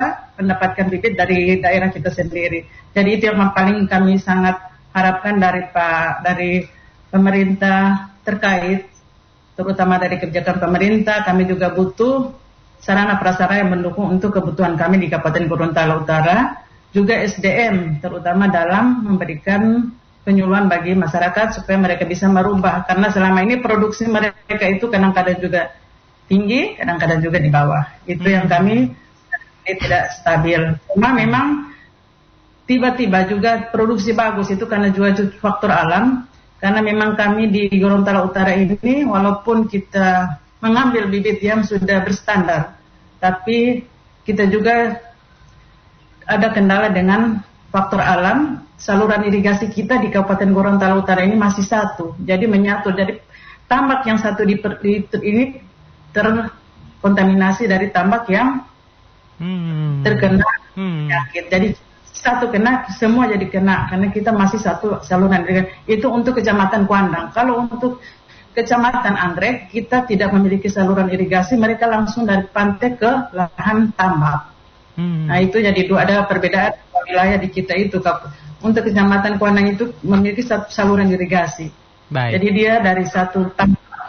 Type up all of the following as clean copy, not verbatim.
mendapatkan bibit dari daerah kita sendiri. Jadi itu yang paling kami sangat harapkan dari pemerintah terkait, terutama dari kebijakan pemerintah. Kami juga butuh sarana prasarana yang mendukung untuk kebutuhan kami di Kabupaten Gorontalo Utara, juga SDM, terutama dalam memberikan penyuluhan bagi masyarakat supaya mereka bisa merubah, karena selama ini produksi mereka itu kadang-kadang juga tinggi, kadang-kadang juga di bawah. Itu yang kami tidak stabil. Cuma memang tiba-tiba juga produksi bagus itu karena juga faktor alam, karena memang kami di Gorontalo Utara ini walaupun kita mengambil bibit yang sudah berstandar, tapi kita juga ada kendala dengan faktor alam. Saluran irigasi kita di Kabupaten Gorontalo Utara ini masih satu, jadi menyatu. Jadi tambak yang satu ini terkontaminasi dari tambak yang terkena penyakit. Jadi satu kena, semua jadi kena, karena kita masih satu saluran irigasi. Itu untuk Kecamatan Kuandang. Kalau untuk Kecamatan Anggrek, kita tidak memiliki saluran irigasi, mereka langsung dari pantai ke lahan tambak. Nah itu jadi ada perbedaan wilayah di kita itu. Untuk Kecamatan Kuandang itu memiliki satu saluran irigasi. Baik. Jadi dia dari satu tambak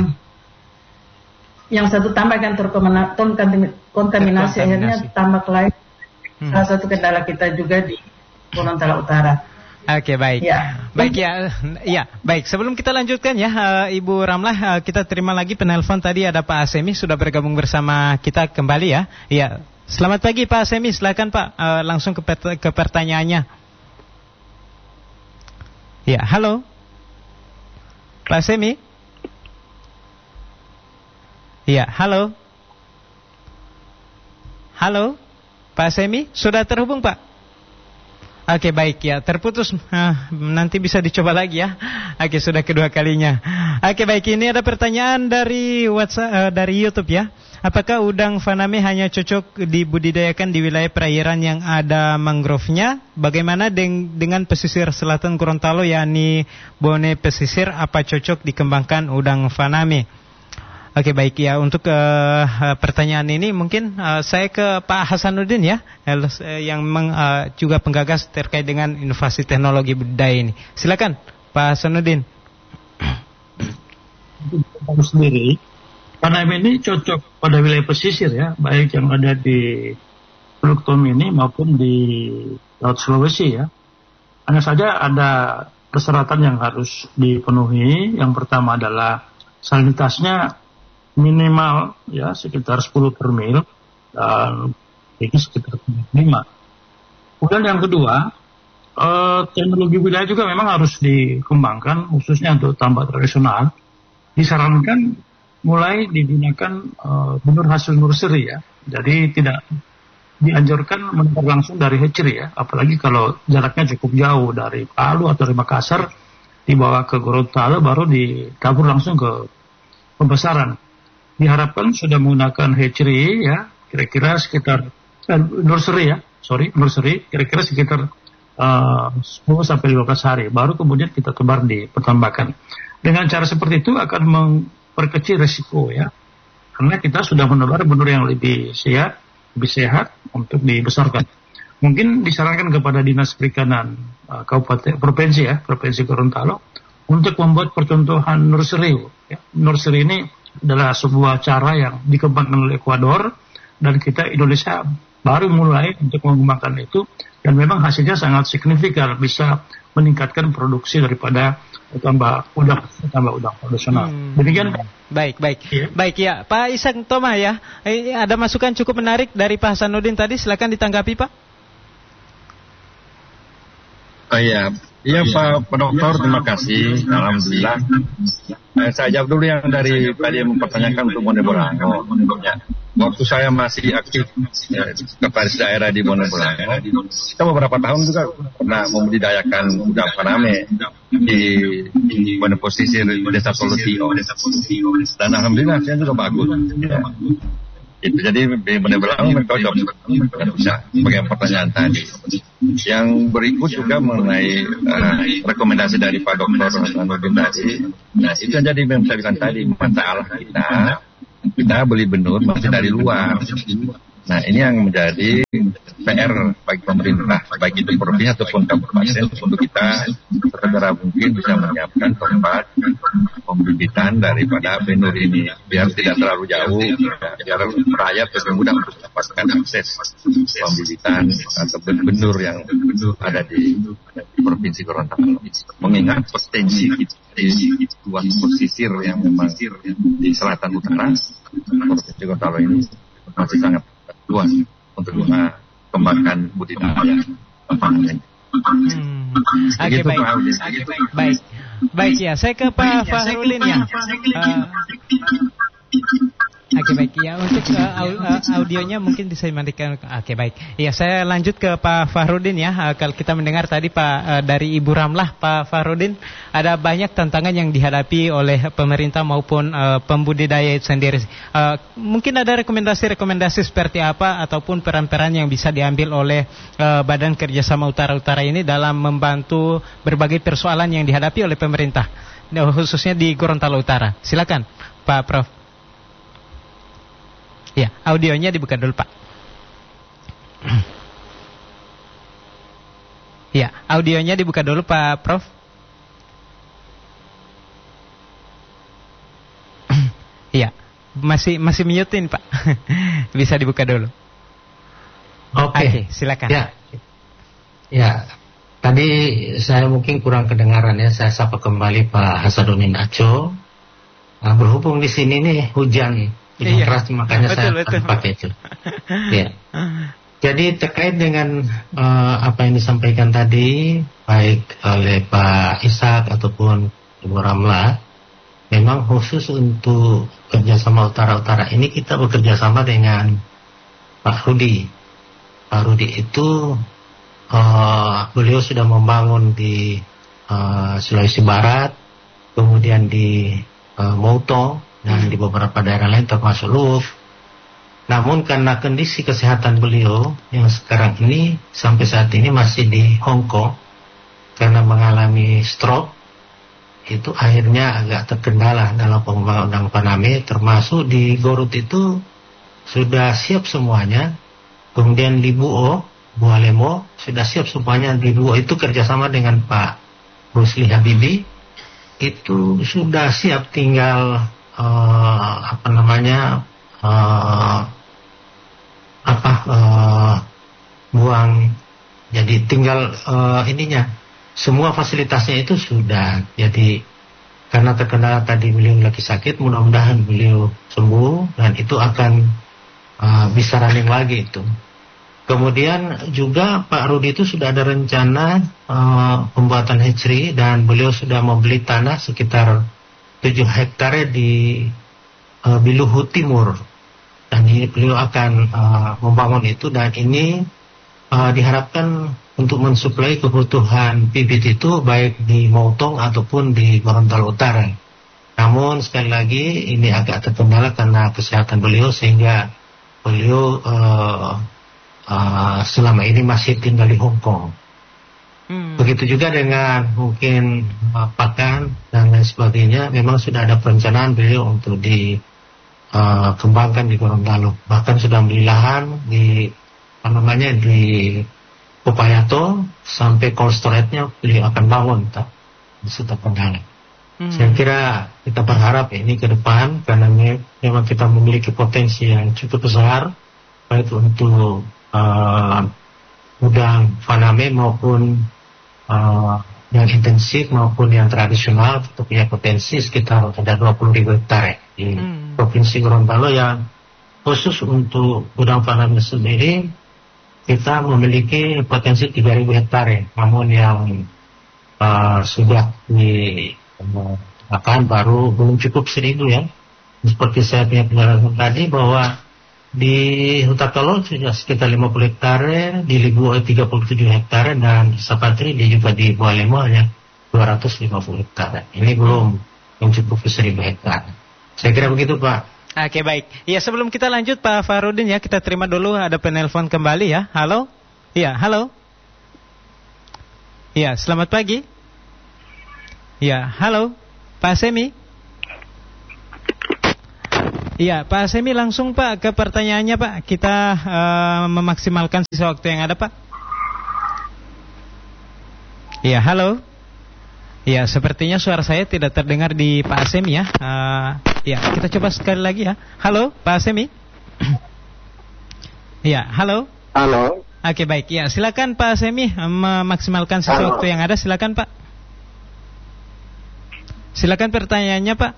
yang satu tambak yang terkontaminasi, akhirnya tambak lain. Salah satu kendala kita juga di Gorontalo Utara. Oke, baik. Ya. Baik ya. Ya, baik. Sebelum kita lanjutkan ya, Ibu Ramlah, kita terima lagi penelpon tadi, ada Pak Asemi sudah bergabung bersama kita kembali ya. Iya. Selamat pagi Pak Asemi, silakan Pak, langsung ke pertanyaannya. Ya, halo. Pak Asemi. Ya, halo. Halo. Pak Asemi, sudah terhubung Pak? Oke, baik ya, terputus, nanti bisa dicoba lagi ya. Oke, sudah kedua kalinya. Oke, baik, ini ada pertanyaan dari WhatsApp, dari YouTube ya. Apakah udang faname hanya cocok dibudidayakan di wilayah perairan yang ada mangrove-nya? Bagaimana dengan pesisir selatan Gorontalo, yakni Bone pesisir, apa cocok dikembangkan udang faname? Oke, baik ya, untuk pertanyaan ini mungkin saya ke Pak Hasanuddin ya, yang juga penggagas terkait dengan inovasi teknologi budidaya ini. Silakan Pak Hasanuddin. Sendiri, faname ini cocok pada wilayah pesisir ya, baik yang ada di Teluk Tomini maupun di Laut Sulawesi ya. Hanya saja ada persyaratan yang harus dipenuhi. Yang pertama adalah salinitasnya minimal ya sekitar 10 per mil, dan ini sekitar 5. Kemudian yang kedua, teknologi budidaya juga memang harus dikembangkan, khususnya untuk tambak tradisional. Disarankan mulai digunakan benur hasil nursery ya, jadi tidak dianjurkan menukar langsung dari hatchery ya, apalagi kalau jaraknya cukup jauh dari Palu atau dari Makassar, dibawa ke Gorontalo baru ditabur langsung ke pembesaran. Diharapkan sudah menggunakan hatchery ya, kira-kira sekitar nursery, kira-kira sekitar 10 sampai 15 hari, baru kemudian kita tebar di pertambakan. Dengan cara seperti itu akan memperkecil resiko ya, karena kita sudah menebar benur yang lebih sehat untuk dibesarkan. Mungkin disarankan kepada Dinas Perikanan Kabupaten Provinsi Gorontalo untuk membuat percontohan nursery ya. Nursery ini adalah sebuah cara yang dikembangkan oleh Ekuador, dan kita Indonesia baru mulai untuk mengembangkan itu, dan memang hasilnya sangat signifikan, bisa meningkatkan produksi daripada tambah udang tradisional. Demikian. Baik. Ya. Baik ya, Pak Ishak Toma ya. Ada masukan cukup menarik dari Pak Hasanuddin tadi, silakan ditanggapi Pak. Iya Pak Dokter, terima kasih. Alhamdulillah. Saya jawab dulu yang dari tadi yang mempertanyakan untuk Bone Bolango. Ya. Waktu saya masih aktif sekretaris daerah di Bone Bolango, kita beberapa tahun juga pernah membudidayakan udang faname di Bone Pesisir Desa Solutio. Dan alhamdulillah hasilnya juga bagus. Ya. Itu jadi Bone Bolango cocok bisa sebagai pertanyaan tadi. Yang berikut juga mengenai rekomendasi dari Pak Dr. Hasanuddin tadi. Nah, itu yang jadi yang saya bilang tadi, masalah kita beli benur masih dari luar. Nah, ini yang menjadi PR bagi pemerintah, baik itu provinsi ataupun kabupaten, untuk kita segera mungkin bisa menyiapkan tempat pembibitan daripada benur ini, biar tidak terlalu jauh, biar rakyat lebih mudah untuk mendapatkan akses pembibitan atau benur yang ada di Provinsi Gorontalo. Mengingat potensi di luas pesisir yang memang di selatan utara Provinsi Gorontalo ini masih sangat luas untuk mengembangkan budidaya pangan. Oke, baik. Baik ya, saya ke Pak Fahrudin ya. Oke, baik ya, untuk audionya mungkin bisa dimatikan. Oke, baik. Ya, saya lanjut ke Pak Fahrudin ya. Kalau kita mendengar tadi Pak dari Ibu Ramlah, Pak Fahrudin, ada banyak tantangan yang dihadapi oleh pemerintah maupun pembudidaya itu sendiri. Mungkin ada rekomendasi seperti apa ataupun peran-peran yang bisa diambil oleh Badan Kerjasama Utara-Utara ini dalam membantu berbagai persoalan yang dihadapi oleh pemerintah, khususnya di Gorontalo Utara. Silakan, Pak Prof. Ya, audionya dibuka dulu, Pak. Ya, audionya dibuka dulu, Pak Prof. Ya, masih mute-in, Pak. Bisa dibuka dulu. Oke, silakan. Ya, tadi saya mungkin kurang kedengaran ya. Saya sapa kembali Pak Hasanuddin Aco. Berhubung di sini nih hujan keras, makanya betul. Saya pakai itu. Ya. Jadi terkait dengan apa yang disampaikan tadi, baik oleh Pak Ishak ataupun Ibu Ramlah, memang khusus untuk kerjasama utara-utara ini kita bekerja sama dengan Pak Rudi. Pak Rudi itu beliau sudah membangun di Sulawesi Barat, kemudian di Mouto, dan di beberapa daerah lain termasuk Luwuk. Namun karena kondisi kesehatan beliau yang sekarang ini sampai saat ini masih di Hong Kong karena mengalami stroke, itu akhirnya agak terkendala dalam pengembangan Paname, termasuk di Gorut itu sudah siap semuanya. Kemudian di Buah Lemo sudah siap semuanya. Di Buah itu kerjasama dengan Pak Rusli Habibi, itu sudah siap, tinggal buang, jadi tinggal ininya, semua fasilitasnya itu sudah. Jadi karena terkendala tadi beliau lagi sakit, mudah-mudahan beliau sembuh dan itu akan bisa running lagi itu. Kemudian juga Pak Rudi itu sudah ada rencana pembuatan hatchery dan beliau sudah membeli tanah sekitar 7 hektare di Biluhu Timur, dan ini beliau akan membangun itu, dan ini diharapkan untuk mensuplai kebutuhan bibit itu baik di Mautong ataupun di Gorontalo Utara. Namun sekali lagi ini agak terkendala karena kesehatan beliau, sehingga beliau selama ini masih tinggal di Hong Kong. Begitu juga dengan mungkin pakan dan lain sebagainya, memang sudah ada perencanaan beliau untuk dikembangkan di Gorontalo. Bahkan sudah beli lahan di Popayato, sampai cold storage-nya beliau akan bangun di Sutapendala. Saya kira kita berharap ini ke depan, karena memang kita memiliki potensi yang cukup besar, baik untuk udang Faname maupun yang intensif maupun yang tradisional. Itu punya potensi sekitar ada 20.000 hektare di Provinsi Gorontalo. Yang khusus untuk udang Faname sendiri kita memiliki potensi 3.000 hektare, namun yang sudah akan baru belum cukup 1.000 ya. Seperti saya punya penjelasan tadi bahwa di Hutakalo sudah sekitar 50 hektare, di Libu 37 hektare, dan di Sapatri dia juga di Buah Lemo hanya 250 hektare. Ini belum mencukupi 1.000 hektare. Saya kira begitu, Pak. Oke, baik. Ya, sebelum kita lanjut Pak Fahrudin ya, kita terima dulu ada penelpon kembali ya. Halo? Iya, halo. Iya, selamat pagi. Iya, halo. Pak Semi. Iya, Pak Semi langsung Pak ke pertanyaannya Pak. Kita memaksimalkan sisa waktu yang ada Pak. Iya, halo. Iya, sepertinya suara saya tidak terdengar di Pak Semi ya. Iya, kita coba sekali lagi ya. Halo, Pak Semi. Iya, halo. Halo. Oke, baik. Ya, silakan Pak Semi memaksimalkan sisa waktu yang ada. Silakan Pak. Silakan pertanyaannya Pak.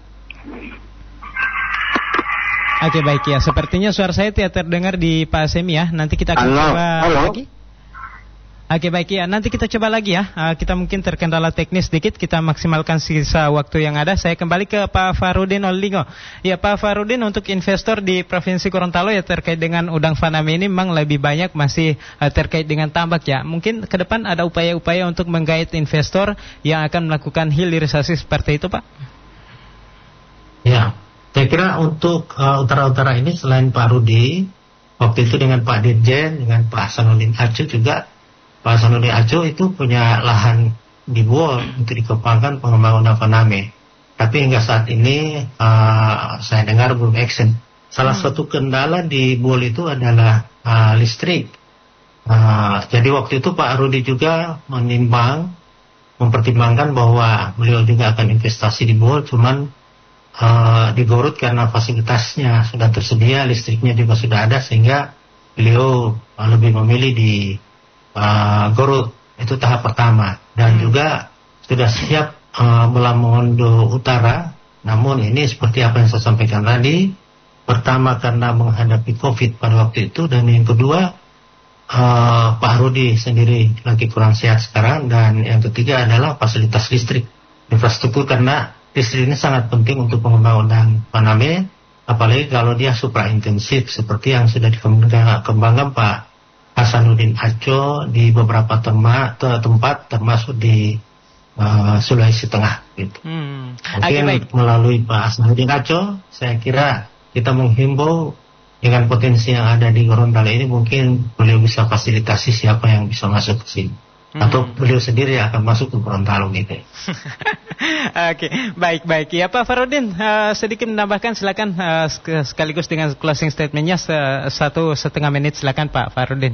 Oke, baik ya. Sepertinya suara saya tidak terdengar di Pak Semi ya. Nanti kita akan coba lagi. Oke, baik ya. Nanti kita coba lagi ya. Kita mungkin terkendala teknis sedikit. Kita maksimalkan sisa waktu yang ada. Saya kembali ke Pak Farudin Olingo. Ya, Pak Farudin, untuk investor di Provinsi Gorontalo ya terkait dengan udang faname ini memang lebih banyak masih terkait dengan tambak ya. Mungkin ke depan ada upaya-upaya untuk menggait investor yang akan melakukan hilirisasi seperti itu, Pak? Ya. Saya kira untuk utara-utara ini selain Pak Rudi, waktu itu dengan Pak Dirjen, dengan Pak Hasanuddin Aco juga, Pak Hasanuddin Aco itu punya lahan di Buol untuk dikembangkan pengembangan udang faname. Tapi hingga saat ini saya dengar belum action. Salah satu kendala di Buol itu adalah listrik. Jadi waktu itu Pak Rudi juga mempertimbangkan bahwa beliau juga akan investasi di Buol, cuman di Garut karena fasilitasnya sudah tersedia, listriknya juga sudah ada, sehingga beliau lebih memilih di Garut. Itu tahap pertama. Dan juga sudah siap Belamongondo Utara. Namun ini seperti apa yang saya sampaikan tadi, pertama karena menghadapi COVID pada waktu itu, dan yang kedua Pak Rudi sendiri lagi kurang sehat sekarang, dan yang ketiga adalah fasilitas listrik, infrastruktur, karena listrik ini sangat penting untuk pengembangan udang faname, apalagi kalau dia supra intensif seperti yang sudah dikembangkan Pak Hasanuddin Aco di beberapa tempat termasuk di Sulawesi Tengah gitu. Mungkin melalui Pak Hasanuddin Aco, saya kira kita menghimbau dengan potensi yang ada di Gorontalo ini, mungkin beliau bisa fasilitasi siapa yang bisa masuk ke sini. Atau beliau sendiri akan masuk ke Gorontalo gitu. Oke, baik ya Pak Farudin, sedikit menambahkan silakan, sekaligus dengan closing statementnya 1,5 menit, silakan Pak Farudin.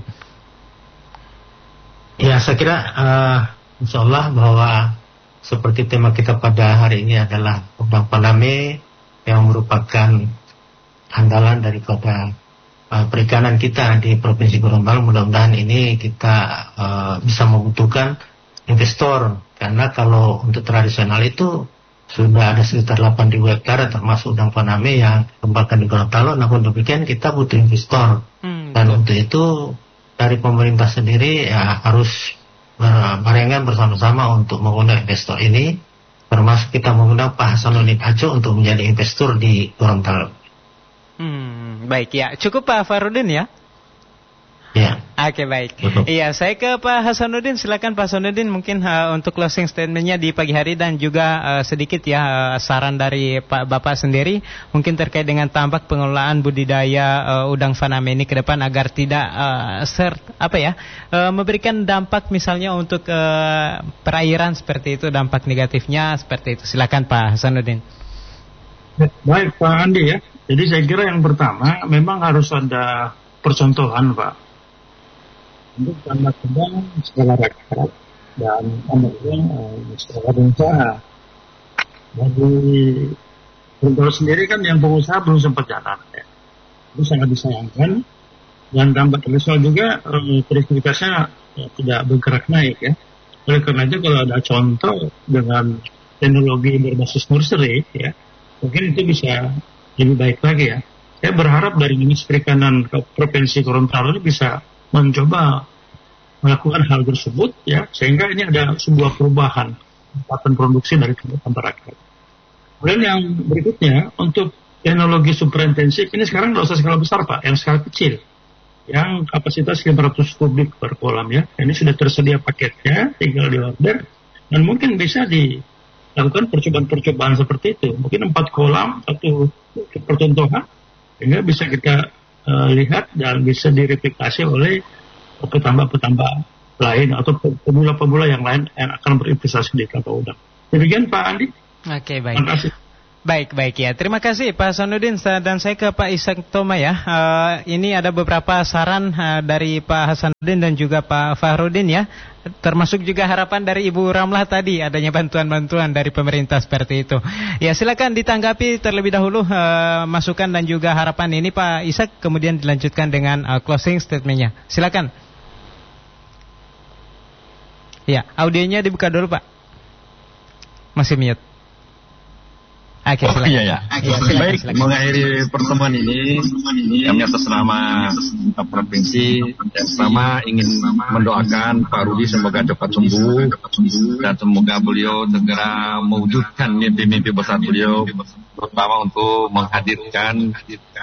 Ya, saya kira insya Allah bahwa seperti tema kita pada hari ini adalah udang faname yang merupakan andalan daripada perikanan kita di Provinsi Gorontalo. Mudah-mudahan ini kita bisa membutuhkan investor, karena kalau untuk tradisional itu sudah ada sekitar 8.000 hektar termasuk udang faname yang dikembangkan di Gorontalo. Namun demikian kita butuh investor, dan untuk itu dari pemerintah sendiri ya harus barengan bersama-sama untuk mengundang investor ini, termasuk kita mengundang Pak Hasanuddin Aco untuk menjadi investor di Gorontalo. Baik ya, cukup Pak Farudin ya. Ya. Oke, baik. Iya, saya ke Pak Hasanuddin. Silakan Pak Hasanuddin, mungkin untuk closing statementnya di pagi hari, dan juga sedikit ya saran dari Pak Bapak sendiri, mungkin terkait dengan tambak pengelolaan budidaya udang faname ini ke depan agar tidak memberikan dampak misalnya untuk perairan seperti itu, dampak negatifnya seperti itu. Silakan Pak Hasanuddin. Baik Pak Andi ya. Jadi saya kira yang pertama memang harus ada percontohan Pak, untuk tambak udang skala rakyat dan tambak udang skala usaha. Jadi Gorontalo sendiri kan yang pengusaha belum sempat jalan ya. Itu sangat disayangkan, dan tambak tradisional juga produktivitasnya tidak bergerak naik ya. Oleh karena itu kalau ada contoh dengan teknologi berbasis nursery ya, mungkin itu bisa lebih baik lagi ya. Saya berharap dari Dinas Perikanan Provinsi Gorontalo ini bisa mencoba melakukan hal tersebut ya, sehingga ini ada sebuah perubahan tempatan produksi dari masyarakat. Kemudian yang berikutnya, untuk teknologi superintensif ini sekarang nggak usah skala besar Pak, yang skala kecil, yang kapasitas 500 kubik per kolam ya. Ini sudah tersedia paketnya, tinggal di order, dan mungkin bisa dilakukan percobaan-percobaan seperti itu. Mungkin 4 kolam, 1 percontohan, sehingga bisa kita lihat dan bisa direplikasi oleh petambak-petambak lain atau pemula-pemula yang lain yang akan berinvestasi di kelapa udang. Demikian Pak Andi. Oke, baik. Terima kasih. Baik ya. Terima kasih Pak Hasanuddin, dan saya ke Pak Ishak Toma ya. Ini ada beberapa saran dari Pak Hasanuddin dan juga Pak Fahrudin ya. Termasuk juga harapan dari Ibu Ramlah tadi, adanya bantuan-bantuan dari pemerintah seperti itu. Ya, silakan ditanggapi terlebih dahulu masukan dan juga harapan ini Pak Ishak, kemudian dilanjutkan dengan closing statement-nya. Silakan. Ya, audionya dibuka dulu Pak. Masih mute. Oke, iya. Baik, mengakhiri pertemuan ini, kami atas nama provinsi yang pertama ingin mendoakan Pak Rudi semoga cepat sembuh dan semoga beliau segera mewujudkan mimpi-mimpi besar beliau, terutama untuk menghadirkan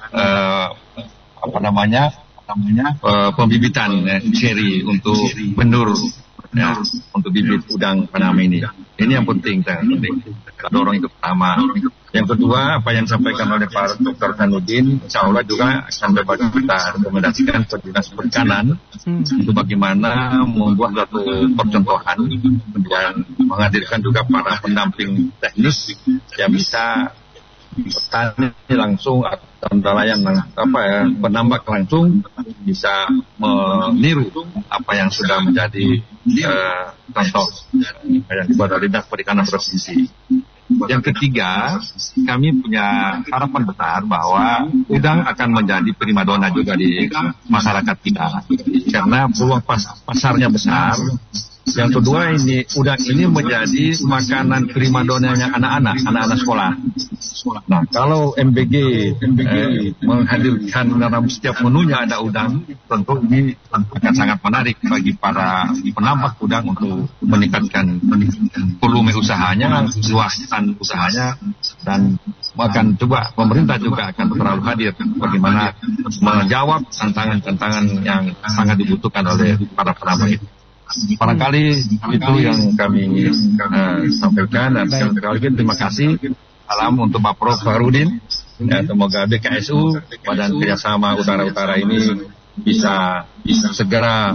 pembibitan seri untuk benur. Ya, untuk bibit udang Panama ini. Ini yang penting, kita dorong itu pertama. Yang kedua, apa yang disampaikan oleh Pak Dr. Hasanuddin, insya Allah juga akan dapat kita rekomendasikan ke Dinas Perikanan untuk bagaimana membuat satu percontohan dan menghadirkan juga para pendamping teknis yang bisa petani langsung atau nelayan penambak langsung bisa meniru apa yang sudah menjadi contoh yang dibuat oleh Dinas Perikanan Provinsi. Yang ketiga, kami punya harapan besar bahwa udang akan menjadi primadona juga di masyarakat kita karena peluang pasarnya besar. Yang kedua, ini udang ini menjadi makanan primadonanya anak-anak sekolah. Nah, kalau MBG menghadirkan dalam setiap menunya ada udang, tentu ini akan sangat menarik bagi para penambak udang untuk meningkatkan volume usahanya, luasan usahanya, dan bahkan coba pemerintah juga akan terlalu hadir bagaimana menjawab tantangan-tantangan yang sangat dibutuhkan oleh para penambak itu. Barangkali itu yang kami sampaikan, dan sekali lagi terima kasih. Salam untuk Pak Prof. Fahrudin. Ya, semoga BKSU Badan Kerjasama Utara-Utara ini bisa segera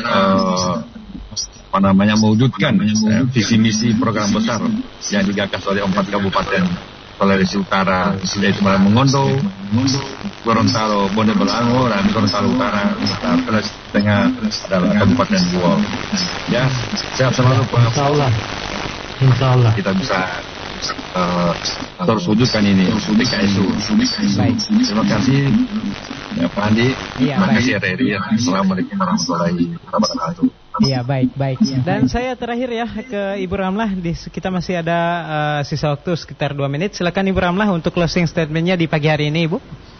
mewujudkan visi misi program besar yang digagas oleh 4 kabupaten Sulawesi Utara, yaitu Mengondo, Gorontalo, Bone Bolango, dan Gorontalo Utara, Tengah adalah Kabupaten Buol. Ya, sehat selalu Pak. Insya Allah. Kita bisa terus wujudkan ini BKSU. Terima kasih ya Pak Andi. Terima kasih RRI. Assalamualaikum warahmatullahi wabarakatuh. Iya, baik. Dan saya terakhir ya ke Ibu Ramlah. Kita masih ada sisa waktu sekitar 2 menit. Silakan Ibu Ramlah untuk closing statement-nya di pagi hari ini, Ibu.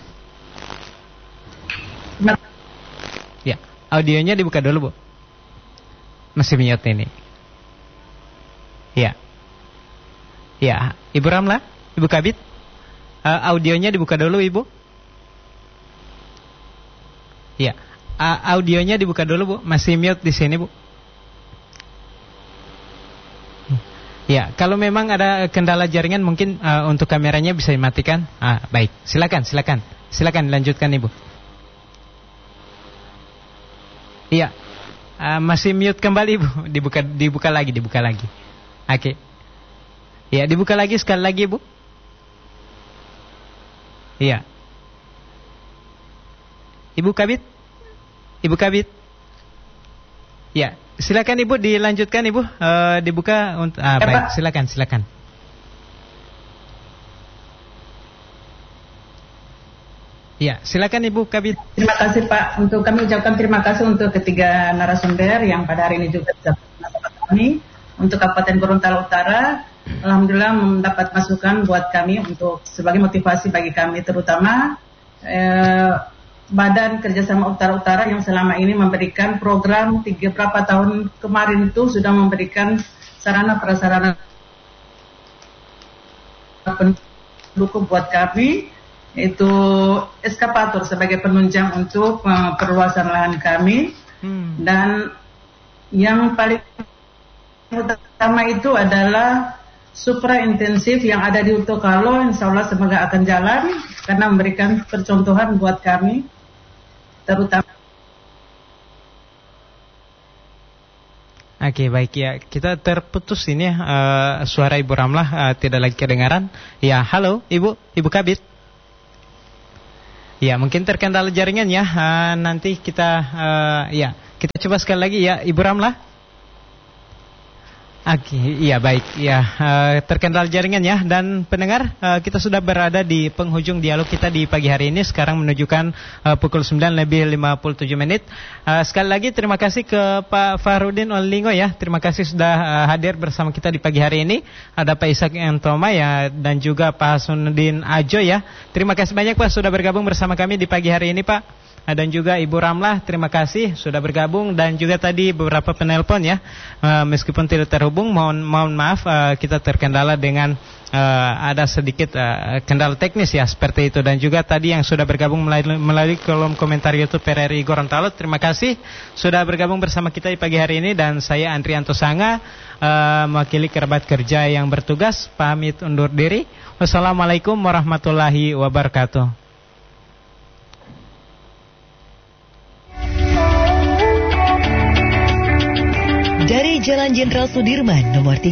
Ya, audionya dibuka dulu, Bu. Masih mute ini. Ya, Ibu Ramlah, Ibu Kabit, audionya dibuka dulu, Ibu. Ya, audionya dibuka dulu, Bu. Masih mute di sini, Bu. Ya, kalau memang ada kendala jaringan mungkin untuk kameranya bisa dimatikan. Baik, silakan dilanjutkan, Ibu. Iya, masih mute kembali, Bu. Dibuka lagi. Oke. Ya, dibuka lagi sekali lagi, Bu. Iya. Ibu Kabit. Ya, silakan Ibu dilanjutkan, Ibu. Dibuka untuk baik, silakan. Ya, silakan Ibu Kabit. Terima kasih Pak. Untuk kami ucapkan terima kasih untuk ketiga narasumber yang pada hari ini juga bersama kami. Untuk Kabupaten Gorontalo Utara, alhamdulillah mendapat masukan buat kami untuk sebagai motivasi bagi kami, terutama Badan Kerjasama Utara-Utara yang selama ini memberikan program berapa tahun kemarin itu sudah memberikan sarana prasarana pendukung buat kami, itu eskavator sebagai penunjang untuk perluasan lahan kami. Dan yang paling utama itu adalah supra intensif yang ada di Utokalo, insya Allah semoga akan jalan karena memberikan percontohan buat kami, terutama. Oke, baik ya. Kita terputus ini suara Ibu Ramlah tidak lagi kedengaran. Ya, halo Ibu Kabit. Ya, mungkin terkendala jaringan ya. Nanti kita kita coba sekali lagi ya, Ibu Ramlah. Oke, iya baik ya, terkendala jaringan ya. Dan pendengar, kita sudah berada di penghujung dialog kita di pagi hari ini. Sekarang menunjukkan pukul 9:57. Sekali lagi terima kasih ke Pak Fahrudin Olingo ya. Terima kasih sudah hadir bersama kita di pagi hari ini. Ada Pak Ishak Entoma ya, dan juga Pak Hasanuddin Ajo ya. Terima kasih banyak Pak sudah bergabung bersama kami di pagi hari ini Pak. Dan juga Ibu Ramlah, terima kasih sudah bergabung. Dan juga tadi beberapa penelpon ya, meskipun tidak terhubung, mohon maaf, kita terkendala dengan ada sedikit kendala teknis ya, seperti itu. Dan juga tadi yang sudah bergabung melalui kolom komentar YouTube PRRI Gorontalo, terima kasih sudah bergabung bersama kita di pagi hari ini. Dan saya Andrianto Sanga, mewakili kerabat kerja yang bertugas, pamit undur diri. Wassalamualaikum warahmatullahi wabarakatuh. Dari Jalan Jenderal Sudirman nomor 3